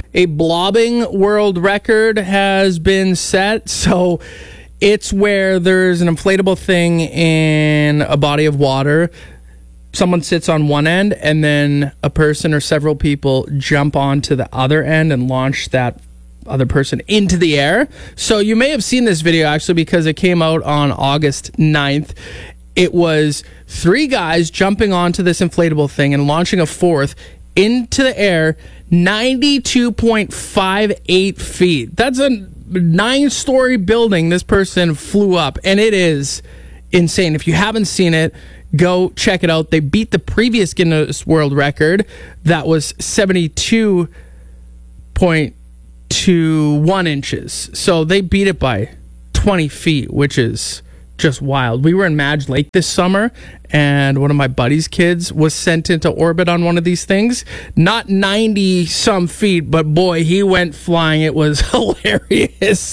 a blobbing world record has been set. So it's where there's an inflatable thing in a body of water. Someone sits on one end, and then a person or several people jump onto the other end and launch that other person into the air. So you may have seen this video actually because it came out on August 9th. It was 3 guys jumping onto this inflatable thing and launching a fourth into the air 92.58 feet. That's a 9-story building this person flew up, and it is insane. If you haven't seen it, go check it out. They beat the previous Guinness World Record that was 72.21 inches. So they beat it by 20 feet, which is just wild. We were in Madge Lake this summer, and one of my buddy's kids was sent into orbit on one of these things. Not 90 some feet, but boy, he went flying. It was hilarious.